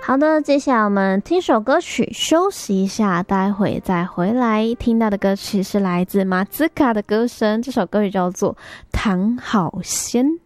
好的，接下来我们听首歌曲休息一下，待会再回来。听到的歌曲是来自马兹卡的歌声，这首歌曲叫做《唐好仙》。